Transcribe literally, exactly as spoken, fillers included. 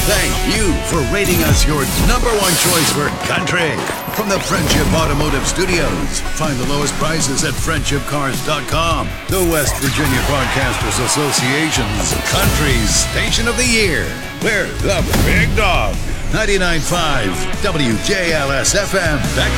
Thank you for rating us your number one choice for country. From the Friendship Automotive Studios, find the lowest prices at friendship cars dot com. The West Virginia Broadcasters Association's Country Station of the Year. We're the Big Dog. ninety-nine point five W J L S F M. Back